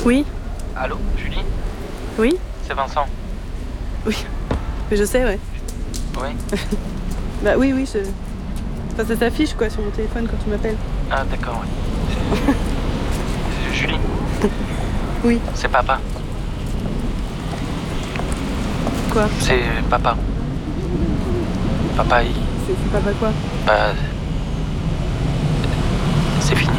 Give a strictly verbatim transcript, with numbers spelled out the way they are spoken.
Oui. Allô, Julie? Oui. C'est Vincent. Oui. Mais je sais, ouais. Oui. Bah oui, oui, je... Enfin, ça s'affiche quoi sur mon téléphone quand tu m'appelles. Ah d'accord, oui. C'est- Julie? Oui. C'est papa. Quoi? C'est papa. Papa, il... C'est c'est papa quoi? Bah... C'est fini.